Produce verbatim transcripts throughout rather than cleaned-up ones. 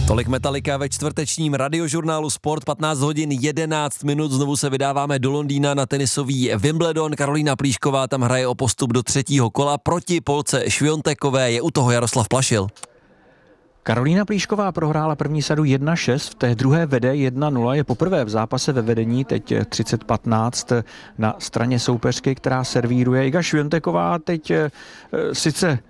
Tolik Metallica ve čtvrtečním radiožurnálu Sport, patnáct hodin jedenáct minut, znovu se vydáváme do Londýna na tenisový Wimbledon. Karolína Plíšková tam hraje o postup do třetího kola proti Polce Świątekové, je u toho Jaroslav Plašil. Karolína Plíšková prohrála první sadu jedna šest, v té druhé vede jedna nula, je poprvé v zápase ve vedení, teď třicet patnáct na straně soupeřky, která servíruje. Iga Świąteková teď sice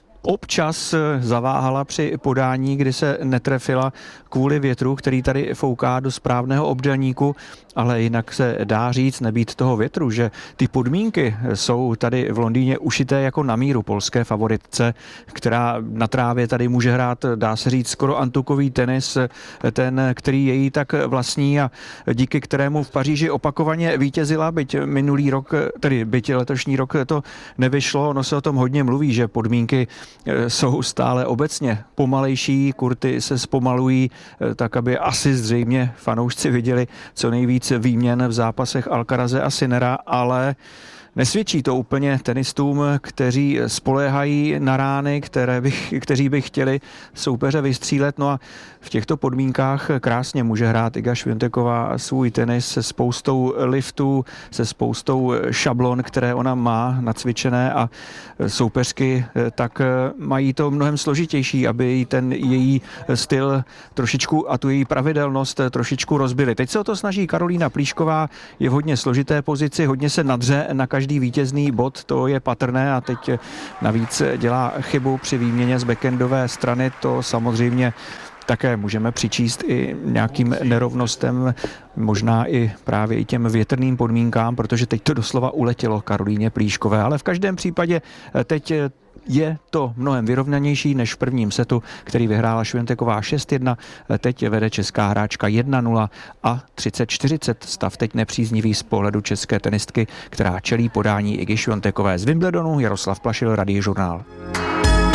občas zaváhala při podání, kdy se netrefila kvůli větru, který tady fouká do správného obdélníku, ale jinak se dá říct, nebýt toho větru, že ty podmínky jsou tady v Londýně ušité jako na míru polské favoritce, která na trávě tady může hrát, dá se říct, skoro antukový tenis, ten, který je jí tak vlastní a díky kterému v Paříži opakovaně vítězila, byť minulý rok, tedy byť letošní rok to nevyšlo, ono se o tom hodně mluví, že podmínky jsou stále obecně pomalejší, kurty se zpomalují, tak aby asi zřejmě fanoušci viděli co nejvíc výměn v zápasech Alcaraze a Sinnera, ale nesvědčí to úplně tenistům, kteří spoléhají na rány, které bych, kteří by chtěli soupeře vystřílet. No a v těchto podmínkách krásně může hrát Iga Świąteková svůj tenis se spoustou liftů, se spoustou šablon, které ona má nacvičené, a soupeřky tak mají to mnohem složitější, aby ten její styl trošičku a tu její pravidelnost trošičku rozbili. Teď se o to snaží Karolína Plíšková, je v hodně složité pozici, hodně se nadře na každý vítězný bod, to je patrné, a teď navíc dělá chybu při výměně z backendové strany, to samozřejmě také můžeme přičíst i nějakým nerovnostem, možná i právě i těm větrným podmínkám, protože teď to doslova uletělo Karolíně Plíškové, ale v každém případě teď je to mnohem vyrovnanější než v prvním setu, který vyhrála Świąteková šest jedna, teď vede česká hráčka jedna nula a třicet čtyřicet, stav teď nepříznivý z pohledu české tenistky, která čelí podání Igy Świątekové. Z Wimbledonu Jaroslav Plašil, Radiožurnál.